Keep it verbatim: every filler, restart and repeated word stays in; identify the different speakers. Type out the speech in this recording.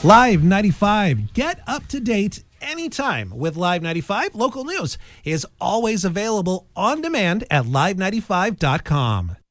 Speaker 1: Live ninety-five. Get up to date anytime with Live ninety-five. Local news is always available on demand at live ninety-five dot com.